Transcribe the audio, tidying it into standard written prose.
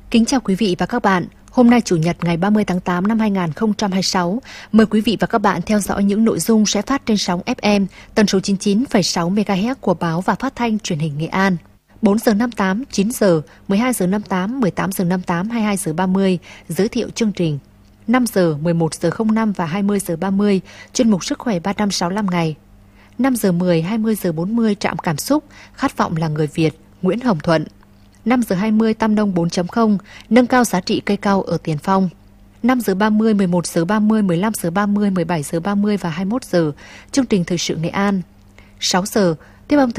Kính chào quý vị và các bạn. Hôm nay Chủ nhật ngày 30 tháng 8 năm 2026, mời quý vị và các bạn theo dõi những nội dung sẽ phát trên sóng FM tần số 99,6 MHz của báo và phát thanh truyền hình Nghệ An. 4 giờ 58, 9 giờ, 12 giờ 58, 18 giờ 58, 22 giờ 30, giới thiệu chương trình. 5 giờ, 11 giờ 05 và 20 giờ 30, chuyên mục Sức khỏe 365 ngày. 5 giờ 10, 20 giờ 40, trạm cảm xúc, khát vọng là người Việt, Nguyễn Hồng Thuận. 5 giờ 20 Tam Nông 4.0, nâng cao giá trị cây cau ở Tiền Phong. 5 giờ 30, 11 giờ 30, 15 giờ 30, 17 giờ 30 và 21 giờ, chương trình Thời sự Nghệ An. 6 giờ, tiếp âm